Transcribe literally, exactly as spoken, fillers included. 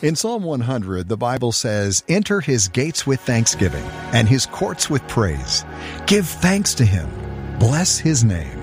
In Psalm one hundred, the Bible says, "Enter his gates with thanksgiving and his courts with praise. Give thanks to him. Bless his name."